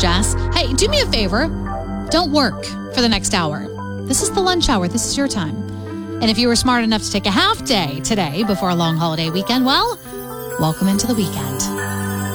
Jess. Hey, do me a favor. Don't work for the next hour. This is the lunch hour. This is your time. And if you were smart enough to take a half day today before a long holiday weekend, well, welcome into the weekend.